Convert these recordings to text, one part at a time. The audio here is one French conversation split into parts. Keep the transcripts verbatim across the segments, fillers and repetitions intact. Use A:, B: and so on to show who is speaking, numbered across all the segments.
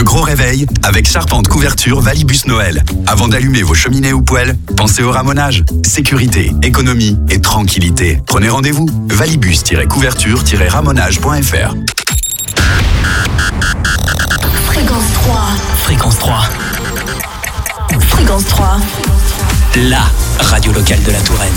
A: gros réveil avec charpente couverture Valibus Noël. Avant d'allumer vos cheminées ou poêles, pensez au ramonage. Sécurité, économie et tranquillité. Prenez rendez-vous. valibus tiret couverture tiret ramonage point f r.
B: Fréquence trois.
C: Fréquence trois.
B: Fréquence trois.
C: La radio locale de la Touraine.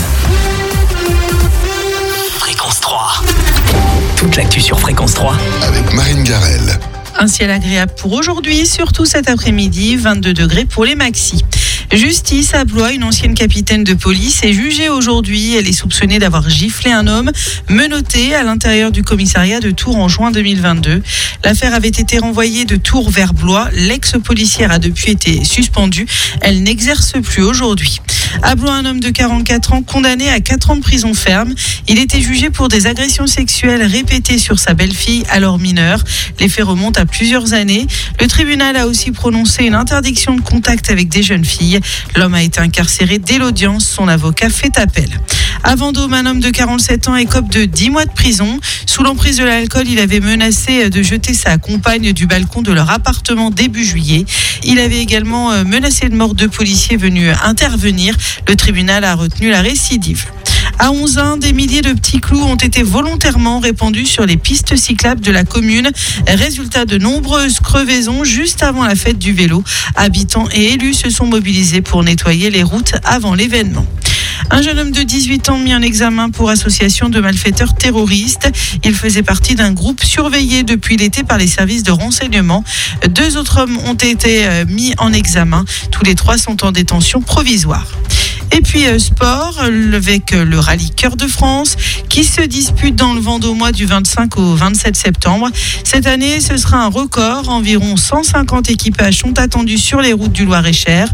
C: Fréquence trois. Toute l'actu sur Fréquence trois.
D: Avec Marine Garel.
E: Un ciel agréable pour aujourd'hui, surtout cet après-midi, vingt-deux degrés pour les maxis. Justice à Blois, une ancienne capitaine de police est jugée aujourd'hui. Elle est soupçonnée d'avoir giflé un homme menotté à l'intérieur du commissariat de Tours en juin deux mille vingt-deux. L'affaire avait été renvoyée de Tours vers Blois. L'ex-policière a depuis été suspendue. Elle n'exerce plus aujourd'hui. À Blois, un homme de quarante-quatre ans condamné à quatre ans de prison ferme. Il était jugé pour des agressions sexuelles répétées sur sa belle-fille alors mineure. Les faits remontent à plusieurs années. Le tribunal a aussi prononcé une interdiction de contact avec des jeunes filles. L'homme a été incarcéré dès l'audience. Son avocat fait appel. À Vendôme, un homme de quarante-sept ans écope de dix mois de prison. Sous l'emprise de l'alcool, il avait menacé de jeter sa compagne du balcon de leur appartement début juillet. Il avait également menacé de mort deux policiers venus intervenir. Le tribunal a retenu la récidive. À Onzain, des milliers de petits clous ont été volontairement répandus sur les pistes cyclables de la commune. Résultat de nombreuses crevaisons juste avant la fête du vélo. Habitants et élus se sont mobilisés pour nettoyer les routes avant l'événement. Un jeune homme de dix-huit ans mis en examen pour association de malfaiteurs terroristes. Il faisait partie d'un groupe surveillé depuis l'été par les services de renseignement. Deux autres hommes ont été mis en examen. Tous les trois sont en détention provisoire. Et puis euh, sport, avec le rallye Cœur de France qui se dispute dans le Vendômois du vingt-cinq au vingt-sept septembre. Cette année, ce sera un record. Environ cent cinquante équipages sont attendus sur les routes du Loir-et-Cher.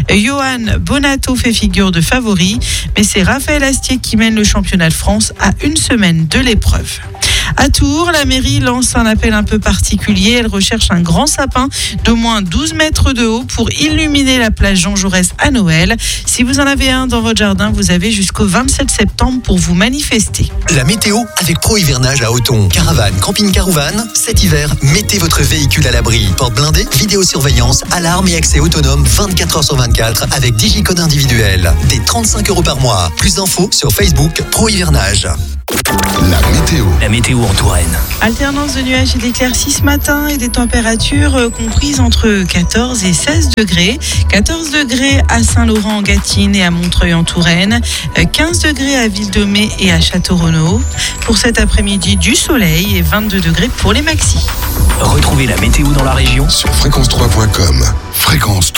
E: Johan Bonato fait figure de favori, mais c'est Raphaël Astier qui mène le championnat de France à une semaine de l'épreuve. À Tours, la mairie lance un appel un peu particulier. Elle recherche un grand sapin d'au moins douze mètres de haut pour illuminer la plage Jean Jaurès à Noël. Si vous en avez un dans votre jardin, vous avez jusqu'au vingt-sept septembre pour vous manifester.
F: La météo avec Pro Hivernage à Othon. Caravane, camping-car ou van, cet hiver, mettez votre véhicule à l'abri. Porte blindée, vidéosurveillance, alarme et accès autonome vingt-quatre heures sur vingt-quatre avec digicode individuel. Des trente-cinq euros par mois. Plus d'infos sur Facebook Pro Hivernage.
D: La météo.
C: La météo en Touraine.
E: Alternance de nuages et d'éclaircies ce matin et des températures euh, comprises entre quatorze et seize degrés. quatorze degrés à Saint-Laurent-en-Gâtine et à Montreuil en Touraine. Euh, quinze degrés à Ville-de-Mai et à Château-Renaud. Pour cet après-midi, du soleil et vingt-deux degrés pour les maxis.
C: Retrouvez la météo dans la région
D: Sur fréquence trois point com. Fréquence